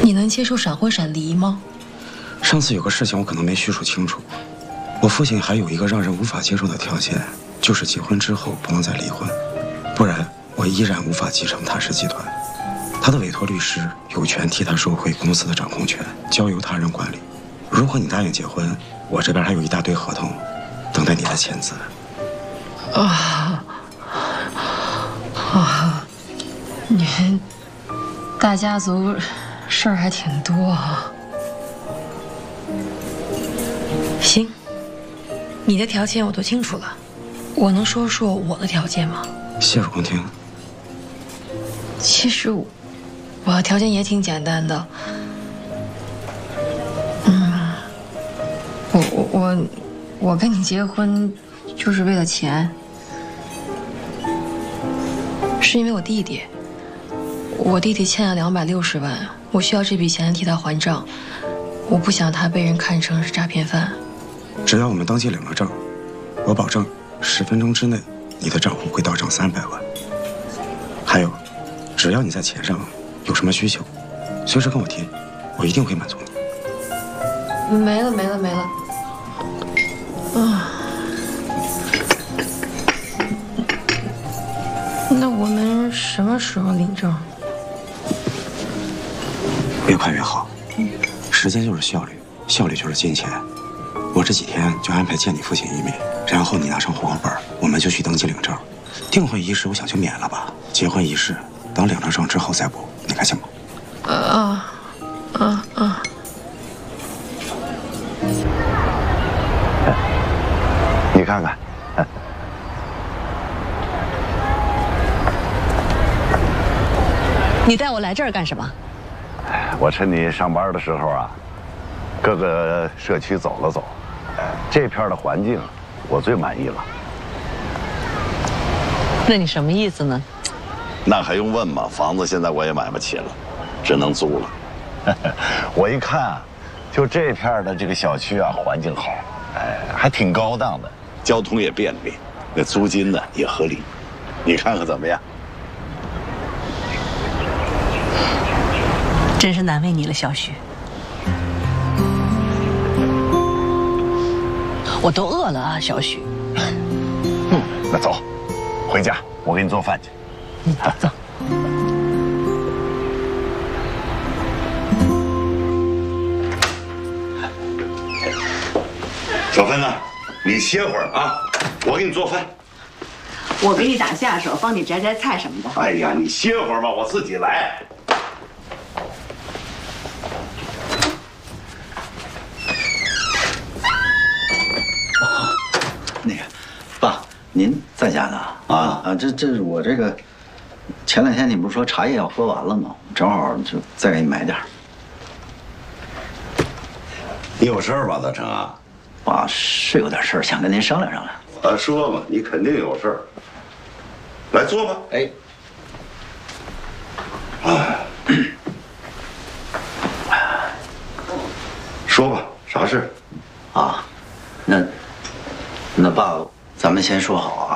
你能接受闪婚闪离吗？ 上次有个事情我可能没叙述清楚，我父亲还有一个让人无法接受的条件，就是结婚之后不能再离婚，不然我依然无法继承踏实集团。他的委托律师有权替他收回公司的掌控权，交由他人管理。如果你答应结婚，我这边还有一大堆合同等待你的签字。 你大家族事儿还挺多啊。行，你的条件我都清楚了，我能说说我的条件吗？ 谢主公听。 其实我的条件也挺简单的。我跟你结婚就是为了钱，是因为我弟弟欠了260万，我需要这笔钱替他还账，我不想他被人看成是诈骗犯。 只要我们登记领了证，我保证10分钟之内你的账户会到账300万。还有，只要你在钱上有什么需求，随时跟我提，我一定会满足你。 没了。那我们什么时候领证？ 越快越好。时间就是效率，效率就是金钱。我这几天就安排见你父亲一面，然后你拿上户口本，我们就去登记领证。订婚仪式我想就免了吧，结婚仪式等领了证之后再补，你看行吗？ 你看看， 你带我来这儿干什么？ 我趁你上班的时候啊，各个社区走了走，这片的环境我最满意了。 那你什么意思呢？ 那还用问吗？房子现在我也买不起了，只能租了。我一看啊，就这片的这个小区啊，环境好，还挺高档的，交通也便利，那租金呢也合理，你看看怎么样？ 真是难为你了，小许。我都饿了啊，小许。 那走，回家，我给你做饭去。 走。 小芬呢？你歇会儿啊，我给你做饭。 我给你打下手，帮你摘摘菜什么的。 哎呀，你歇会儿吧，我自己来。 那个，爸，您在家呢？这是我这个，前2天你不是说茶叶要喝完了吗？正好就再给你买点儿。 你有事儿吧，大成啊？ 爸是有点事儿，想跟您商量商量。 说吧，你肯定有事儿。来坐吧。 哎。 说吧，啥事？ 啊，那爸，咱们先说好啊。